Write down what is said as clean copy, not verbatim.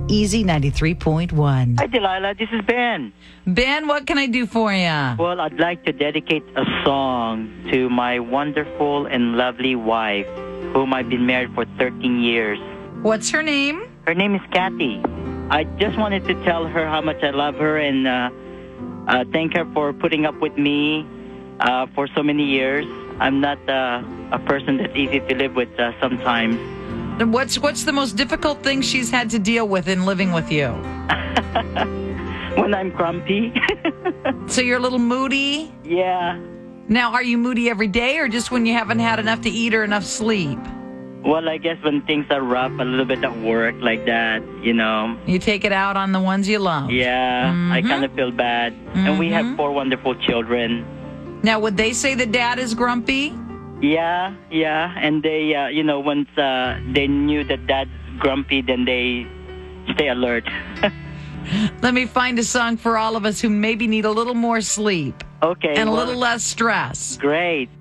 Easy 93.1. Hi, Delilah. This is Ben. Ben, what can I do for you? Well, I'd like to dedicate a song to my wonderful and lovely wife, whom I've been married for 13 years. What's her name? Her name is Kathy. I just wanted to tell her how much I love her and thank her for putting up with me for so many years. I'm not a person that's easy to live with sometimes. What's the most difficult thing she's had to deal with in living with you? When I'm grumpy. So you're a little moody? Yeah. Now, are you moody every day or just when you haven't had enough to eat or enough sleep? Well, I guess when things are rough, a little bit at work like that, you know. You take it out on the ones you love. Yeah, I kind of feel bad. And we have 4 wonderful children. Now, would they say that Dad is grumpy? Yeah. And they, once they knew that Dad's grumpy, then they stay alert. Let me find a song for all of us who maybe need a little more sleep. Okay. And a little less stress. Great.